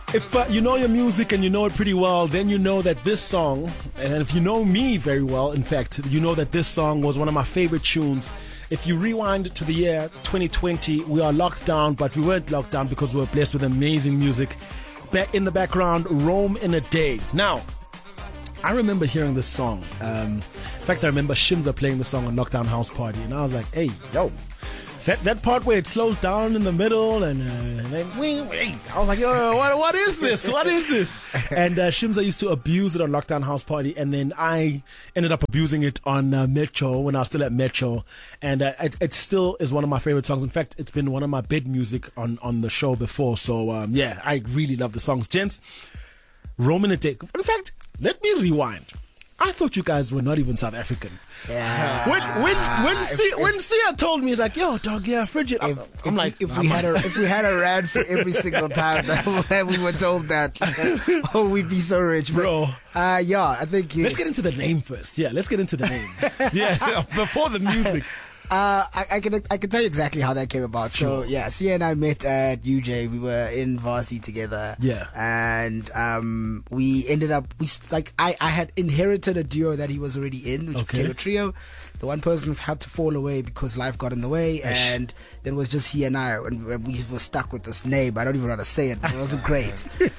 If you know your music and you know it pretty well, then you know that this song, and if you know me very well, in fact, you know that this song was one of my favorite tunes. If you rewind to the year 2020, we are locked down, but we weren't locked down because we were blessed with amazing music. Back in the background, Rome in a Day. Now, I remember hearing this song. In fact, I remember Shimza playing the song on Lockdown House Party, and I was like, hey, yo. That part where it slows down in the middle and I was like, yo, what is this? What is this? And Shimza used to abuse it on Lockdown House Party, and then I ended up abusing it on Metro when I was still at Metro, and it still is one of my favorite songs. In fact, it's been one of my bed music on the show before. So yeah, I really love the songs. Gents, Rome in a Day. In fact, let me rewind. I thought you guys were not even South African. Yeah. When Sia told me, he's like, "Yo, dog, yeah, frigid." I'm like, if we had a rad for every single time that we were told that, oh, we'd be so rich, bro. Yeah, I think let's get into the name first. Yeah, let's get into the name. Yeah, before the music. I can tell you exactly how that came about. Sure. So yeah, Sia and I met at UJ. We were in varsity together. Yeah. And we ended up I had inherited a duo that he was already in, which became a trio. The one person had to fall away because life got in the way, and then it was just he and I, and we were stuck with this name. I don't even know how to say it, but it wasn't great.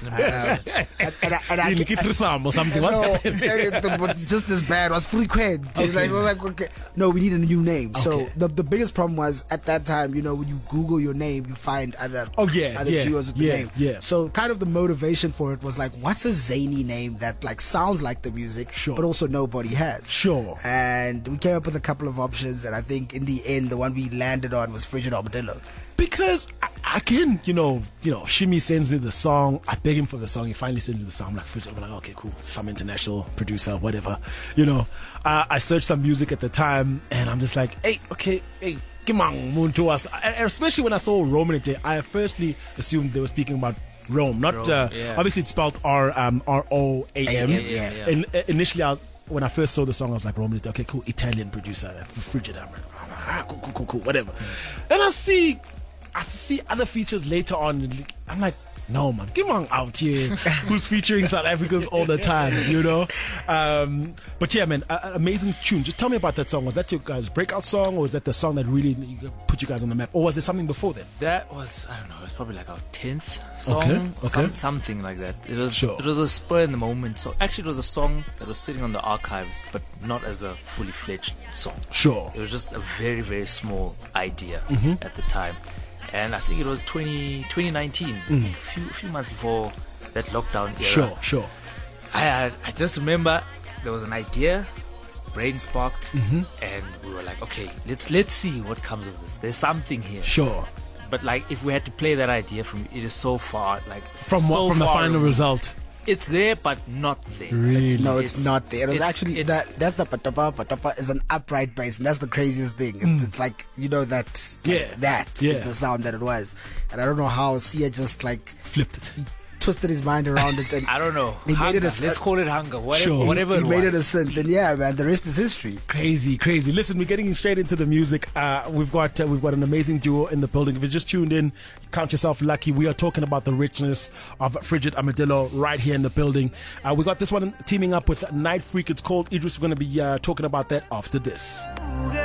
Or something. What's just this bad was frequent. Okay. We're like, okay, no, we need a new name. Okay. So the biggest problem was at that time, you know, when you Google your name, you find other duos with the name. Yeah. So kind of the motivation for it was like, what's a zany name that like sounds like the music, but also nobody has. Sure. And we came up with a couple of options, and I think in the end, the one we landed on was Frigid Armadillo. Because again, you know, Shimmy sends me the song. I beg him for the song. He finally sends me the song. I'm like, Frigid. I'm like, okay, cool. Some international producer, whatever. You know, I searched some music at the time, and I'm just like, hey, Kimang Moon to us. Especially when I saw Rome in a Day, I firstly assumed they were speaking about Rome, not obviously it's spelled ROAM. And initially, when I first saw the song, I was like, Rome in a Day. Okay, cool. Italian producer, Frigid. I'm like, cool, whatever. Then I see other features later on. I'm like, no, man, come on out here. Who's featuring South Africans all the time, you know? But yeah, man, amazing tune. Just tell me about that song. Was that your guys' breakout song, or was that the song that really put you guys on the map? Or was there something before that? That was, I don't know, it was probably like our 10th song. Okay. Something like that. It was a spur in the moment. So actually it was a song that was sitting on the archives, but not as a fully fledged song. Sure. It was just a very, very small idea at the time. And I think it was 2019, a few months before that lockdown era. Sure. I just remember there was an idea, brain sparked, and we were like, okay, let's see what comes of this. There's something here. Sure. But like, if we had to play that idea it is so far, like from the final result. It's there, but not there. Really? It's not there. It was actually that's the patapa is an upright bass, and that's the craziest thing. It's like, you know, that is the sound that it was, and I don't know how Sia just like flipped it. He twisted his mind around it, and I don't know. He made it let's call it hunger. Whatever it was. He made it a synth, and yeah, man, the rest is history. Crazy. Listen, we're getting straight into the music. We've got an amazing duo in the building. If you just tuned in, count yourself lucky. We are talking about the richness of Frigid Armadillo right here in the building. We got this one teaming up with Night Freak. It's called Idris. We're going to be talking about that after this.